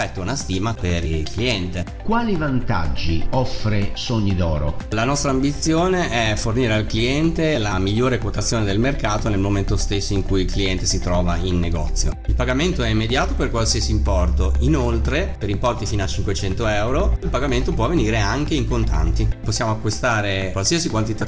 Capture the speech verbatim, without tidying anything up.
una stima per il cliente. Quali vantaggi offre Sogni d'Oro? La nostra ambizione è fornire al cliente la migliore quotazione del mercato nel momento stesso in cui il cliente si trova in negozio. Il pagamento è immediato per qualsiasi importo. Inoltre, per importi fino a cinquecento euro, il pagamento può avvenire anche in contanti. Possiamo acquistare qualsiasi quantità